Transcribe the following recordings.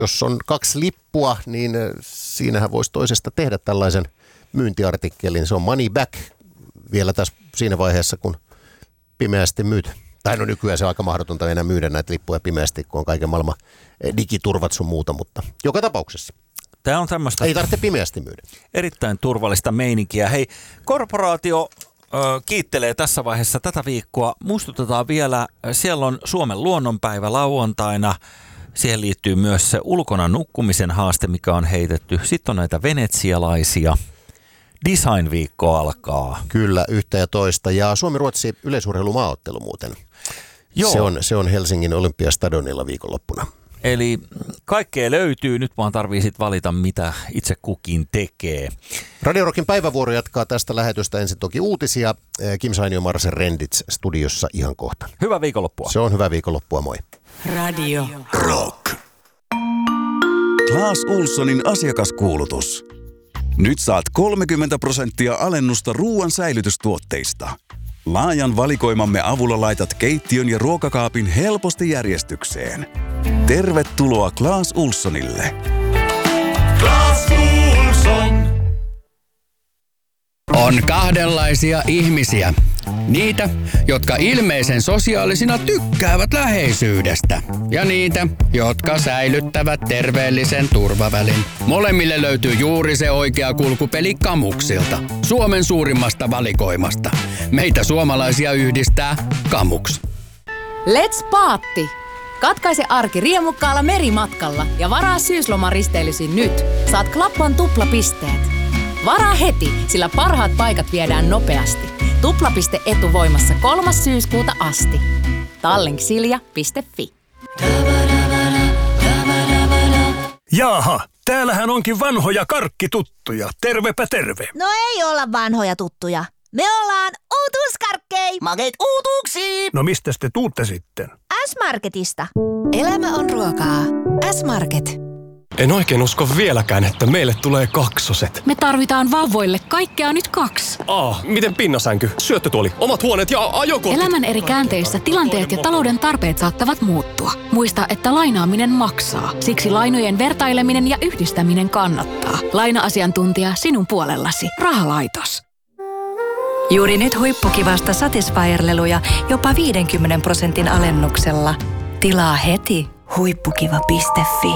jos on 2 lippua, niin siinähän voisi toisesta tehdä tällaisen myyntiartikkelin. Se on money back vielä tässä siinä vaiheessa, kun pimeästi myyt. Tai no nykyään se on aika mahdotonta enää myydä näitä lippuja pimeästi, kun on kaiken maailman digiturvat sun muuta, mutta joka tapauksessa. Tämä on tämmöistä. Ei tarvitse pimeästi myydä. Erittäin turvallista meininkiä. Hei, korporaatio kiittelee tässä vaiheessa tätä viikkoa. Muistutetaan vielä, siellä on Suomen luonnonpäivä lauantaina. Siihen liittyy myös se ulkona nukkumisen haaste, mikä on heitetty. Sitten on näitä venetsialaisia. Design-viikko alkaa. Kyllä, yhtä ja toista. Ja Suomi-Ruotsi yleisurheilumaaottelu muuten. Joo. Se on Helsingin Olympiastadionilla viikonloppuna. Eli kaikkea löytyy. Nyt vaan tarvii sit valita, mitä itse kukin tekee. Radio Rockin päivävuoro jatkaa tästä lähetystä. Ensin toki uutisia. Kim Sainio, Marcel Rendits studiossa ihan kohta. Hyvää viikonloppua. Se on hyvää viikonloppua, moi. Radio Rock. Claes Ohlsonin asiakaskuulutus. Nyt saat 30% alennusta ruoan säilytystuotteista. Laajan valikoimamme avulla laitat keittiön ja ruokakaapin helposti järjestykseen. Tervetuloa Claes Ohlsonille. Claes Ohlson. On kahdenlaisia ihmisiä. Niitä, jotka ilmeisen sosiaalisina tykkäävät läheisyydestä. Ja niitä, jotka säilyttävät terveellisen turvavälin. Molemmille löytyy juuri se oikea kulkupeli Kamuksilta. Suomen suurimmasta valikoimasta. Meitä suomalaisia yhdistää Kamuks. Let's paatti! Katkaise arki riemukkaalla merimatkalla ja varaa syyslomaristeilyysi nyt. Saat Klappan tuplapisteet. Varaa heti, sillä parhaat paikat viedään nopeasti. Tuplapiste etuvoimassa 3. syyskuuta asti. Tallink.silja.fi. Jaaha, täällähän onkin vanhoja karkkituttuja. Tervepä terve. No ei olla vanhoja tuttuja. Me ollaan uutuuskarkkei. Makeet uutuuksiin. No mistäs te tuutte sitten? S-Marketista. Elämä on ruokaa. S-Market. En oikein usko vieläkään, että meille tulee kaksoset. Me tarvitaan vauvoille kaikkea nyt 2. Miten pinnasänky, syöttötuoli, omat huoneet ja ajokortit? Elämän eri käänteissä tilanteet ja talouden tarpeet saattavat muuttua. Muista, että lainaaminen maksaa. Siksi lainojen vertaileminen ja yhdistäminen kannattaa. Laina-asiantuntija sinun puolellasi. Rahalaitos. Juuri nyt huippukivasta Satisfyer-leluja jopa 50% alennuksella. Tilaa heti huippukiva.fi.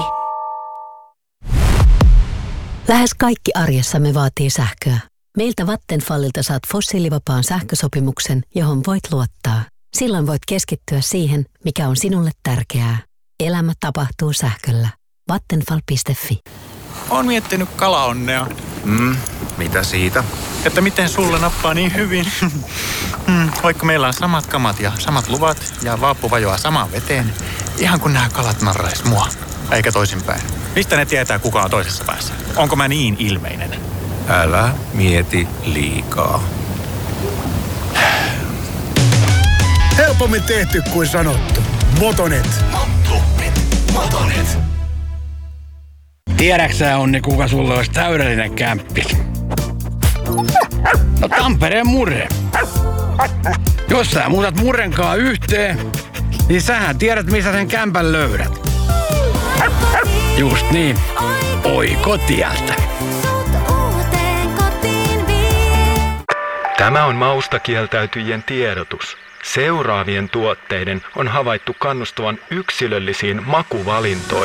Lähes kaikki arjessamme vaatii sähköä. Meiltä Vattenfallilta saat fossiilivapaan sähkösopimuksen, johon voit luottaa. Silloin voit keskittyä siihen, mikä on sinulle tärkeää. Elämä tapahtuu sähköllä. Vattenfall.fi. Oon miettinyt kalaonnea. Mitä siitä? Että miten sulle nappaa niin hyvin. Vaikka meillä on samat kamat ja samat luvat ja vaappu vajoaa samaan veteen, ihan kun nämä kalat narrais mua. Eikä toisinpäin. Mistä ne tietää, kuka on toisessa päässä? Onko mä niin ilmeinen? Älä mieti liikaa. Helpommin tehty kuin sanottu. Motonet. Motonet. Tiedäksä, Onni, kuka sulle olisi täydellinen kämppi? No Tampereen Murre. Jos sä muutat Murrenkaan yhteen, niin sähän tiedät, missä sen kämpän löydät. Just niin. Oikotieltä. Tämä on maustakieltäytyjien tiedotus. Seuraavien tuotteiden on havaittu kannustavan yksilöllisiin makuvalintoihin.